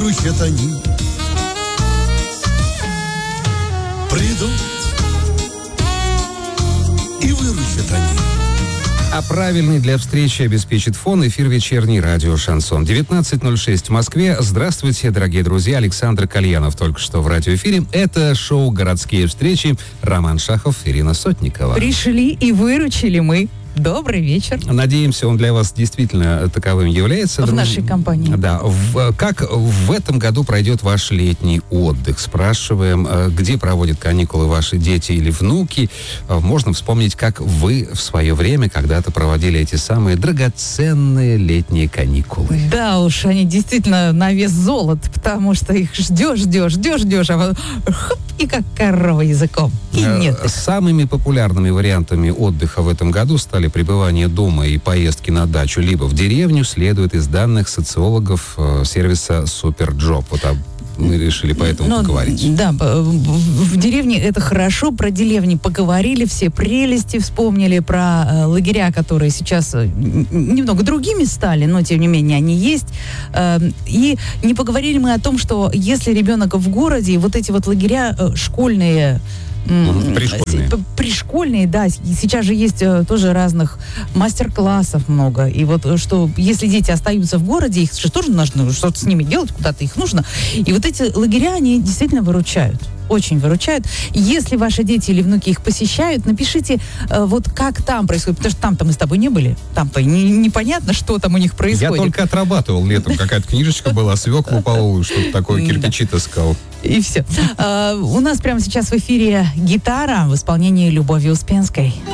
выручат они. Придут и выручат они. А правильный для встречи обеспечит фон эфир вечерний радио «Шансон». 19:06 в Москве. Здравствуйте, дорогие друзья. Александр Кальянов только что в радиоэфире. Это шоу «Городские встречи». Роман Шахов, Ирина Сотникова. Пришли и выручили мы. Добрый вечер. Надеемся, он для вас действительно таковым является. В нашей компании. Да. Как в этом году пройдет ваш летний отдых? Спрашиваем, где проводят каникулы ваши дети или внуки. Можно вспомнить, как вы в свое время когда-то проводили эти самые драгоценные летние каникулы. Да уж, они действительно на вес золота, потому что их ждешь, а вот хоп, и как корова языком. И нет их. Самыми популярными вариантами отдыха в этом году стали пребывание дома и поездки на дачу либо в деревню, следует из данных социологов сервиса Суперджоп. Вот мы решили поэтому поговорить. Да, в деревне это хорошо, про деревни поговорили, все прелести вспомнили, про лагеря, которые сейчас немного другими стали, но тем не менее они есть. И не поговорили мы о том, что если ребенок в городе, вот эти вот лагеря школьные, пришкольные, да. И сейчас же есть тоже разных мастер-классов много. И вот что, если дети остаются в городе, их же тоже нужно что-то с ними делать, куда-то их нужно. И вот эти лагеря, они действительно выручают. Очень выручают. Если ваши дети или внуки их посещают, напишите, вот как там происходит. Потому что там-то мы с тобой не были. Там-то непонятно, что там у них происходит. Я только отрабатывал летом. Какая-то книжечка была, свеклу полол, что-то такое, кирпичи таскал. И все. У нас прямо сейчас в эфире гитара в исполнении Любови Успенской.